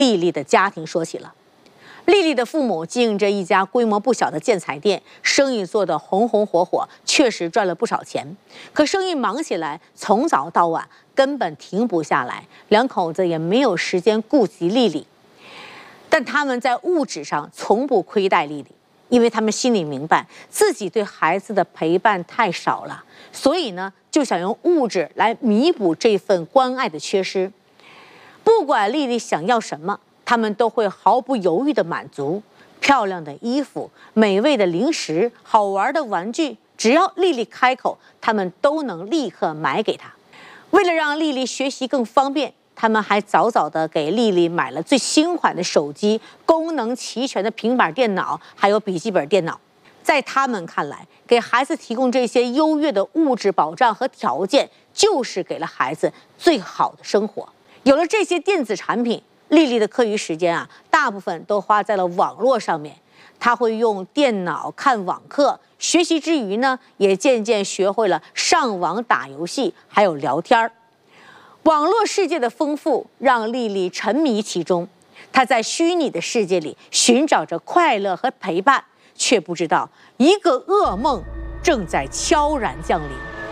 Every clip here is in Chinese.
丽丽的家庭说起了。丽丽的父母经营着一家规模不小的建材店，生意做得红红火火，确实赚了不少钱。可生意忙起来，从早到晚根本停不下来，两口子也没有时间顾及丽丽。但他们在物质上从不亏待丽丽，因为他们心里明白自己对孩子的陪伴太少了，所以呢，就想用物质来弥补这份关爱的缺失。不管丽丽想要什么，他们都会毫不犹豫地满足。漂亮的衣服、美味的零食、好玩的玩具，只要丽丽开口，他们都能立刻买给她。为了让丽丽学习更方便，他们还早早地给丽丽买了最新款的手机、功能齐全的平板电脑，还有笔记本电脑。在他们看来，给孩子提供这些优越的物质保障和条件，就是给了孩子最好的生活。有了这些电子产品，丽丽的课余时间大部分都花在了网络上面。她会用电脑看网课，学习之余呢，也渐渐学会了上网打游戏，还有聊天。网络世界的丰富让丽丽沉迷其中，她在虚拟的世界里寻找着快乐和陪伴，却不知道一个噩梦正在悄然降临。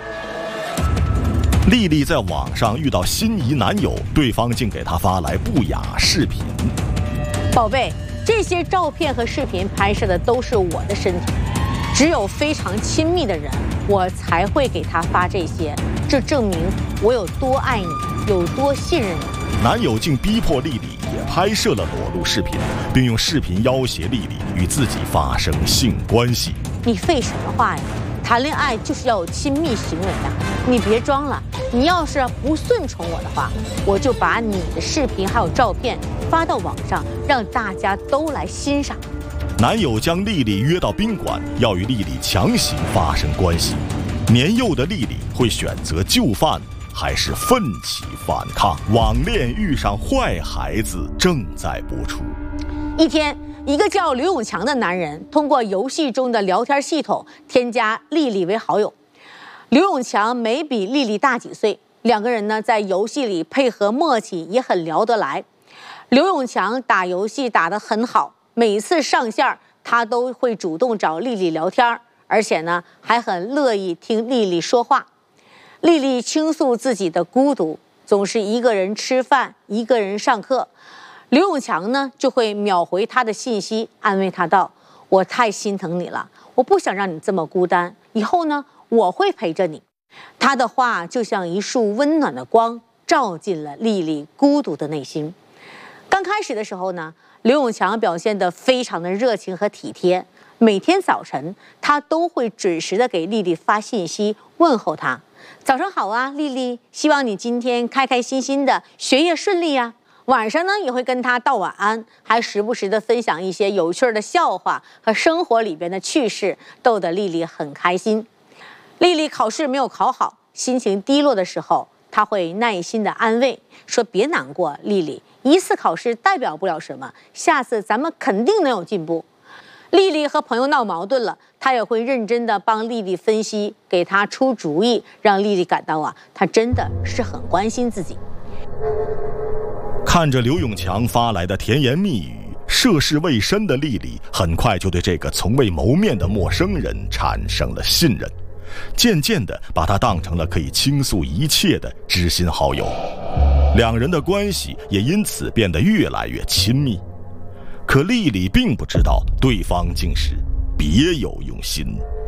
丽丽在网上遇到心仪男友，对方竟给她发来不雅视频。 宝贝，这些照片和视频拍摄的都是我的身体，只有非常亲密的人，我才会给他发这些。这证明我有多爱你，有多信任你。 男友竟逼迫丽丽也拍摄了裸露视频，并用视频要挟丽丽与自己发生性关系。 你废什么话呀？谈恋爱就是要有亲密行为的，你别装了。你要是不顺从我的话，我就把你的视频还有照片发到网上，让大家都来欣赏。 男友将丽丽约到宾馆，要与丽丽强行发生关系。年幼的丽丽会选择就范，还是奋起反抗？网恋遇上坏孩子正在播出。 一天，一个叫刘永强的男人通过游戏中的聊天系统添加丽丽为好友。刘永强没比丽丽大几岁，两个人呢在游戏里配合默契，也很聊得来。刘永强打游戏打得很好，每次上线他都会主动找丽丽聊天，而且呢还很乐意听丽丽说话。丽丽倾诉自己的孤独，总是一个人吃饭，一个人上课。刘永强呢就会秒回她的信息，安慰她道：“我太心疼你了，我不想让你这么孤单，以后呢我会陪着你。”他的话就像一束温暖的光，照进了丽丽孤独的内心。刚开始的时候呢，刘永强表现得非常的热情和体贴，每天早晨他都会准时的给丽丽发信息问候她：“早上好啊，丽丽，希望你今天开开心心的，学业顺利呀。”晚上呢也会跟她道晚安，还时不时的分享一些有趣的笑话和生活里边的趣事，逗得丽丽很开心。丽丽考试没有考好，心情低落的时候，她会耐心的安慰，说：“别难过，丽丽，一次考试代表不了什么，下次咱们肯定能有进步。”丽丽和朋友闹矛盾了，她也会认真的帮丽丽分析，给她出主意，让丽丽感到她真的是很关心自己。 看着刘永强发来的甜言蜜语，涉世未深的丽丽很快就对这个从未谋面的陌生人产生了信任，渐渐地把他当成了可以倾诉一切的知心好友，两人的关系也因此变得越来越亲密。可丽丽并不知道对方竟是别有用心。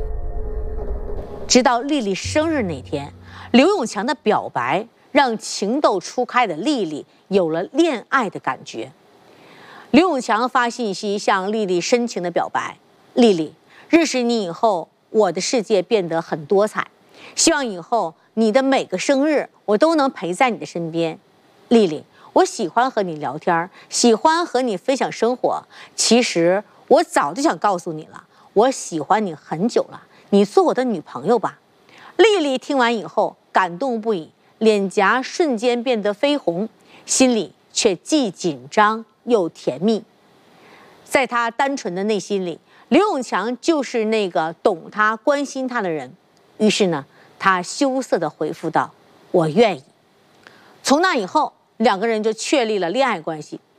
直到丽丽生日那天，刘永强的表白让情窦初开的丽丽有了恋爱的感觉。刘永强发信息向丽丽深情的表白：“丽丽，认识你以后，我的世界变得很多彩，希望以后你的每个生日我都能陪在你的身边。丽丽，我喜欢和你聊天，喜欢和你分享生活。其实我早就想告诉你了，我喜欢你很久了，你做我的女朋友吧。”丽丽听完以后感动不已，脸颊瞬间变得绯红，心里却既紧张又甜蜜。在她单纯的内心里，刘永强就是那个懂她、关心她的人。于是呢，她羞涩地回复道：“我愿意。”从那以后，两个人就确立了恋爱关系。